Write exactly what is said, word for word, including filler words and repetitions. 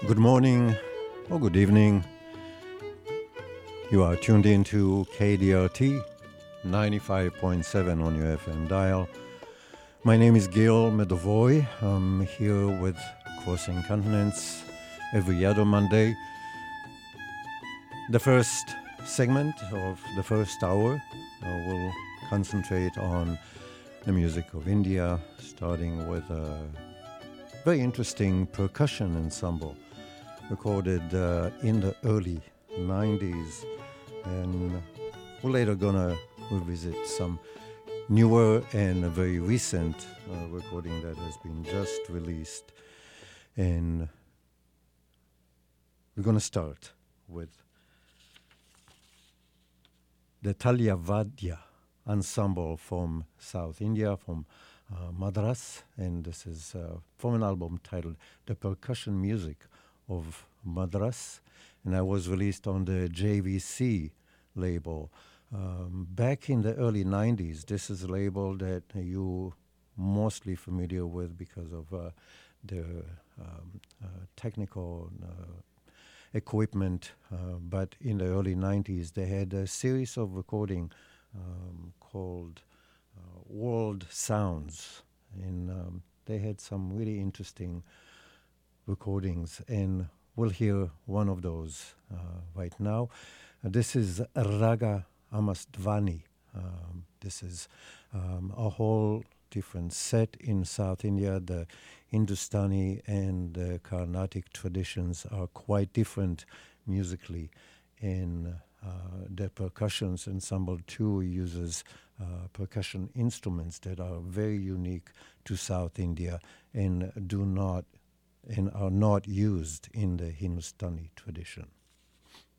Good morning or good evening. You are tuned in to K D R T ninety-five point seven on your F M dial. My name is Gil Medovoy. I'm here with Crossing Continents every other Monday. The first segment of the first hour uh, will concentrate on the music of India, starting with a very interesting percussion ensemble recorded uh, in the early nineties, and we're later gonna revisit some newer and very recent uh, recording that has been just released. And we're gonna start with the Talyavadya ensemble from South India, from uh, Madras, and this is uh, from an album titled The Percussion Music of Madras, and that was released on the J V C label. Um, back in the early nineties, this is a label that you mostly familiar with because of uh, the um, uh, technical uh, equipment, uh, but in the early nineties they had a series of recording um, called uh, World Sounds, and um, they had some really interesting recordings, and we'll hear one of those uh, right now. Uh, this is Raga Amasdvani. Um, this is um, a whole different set in South India. The Hindustani and the Carnatic traditions are quite different musically, and uh, the percussions ensemble too uses uh, percussion instruments that are very unique to South India and do not and are not used in the Hindustani tradition.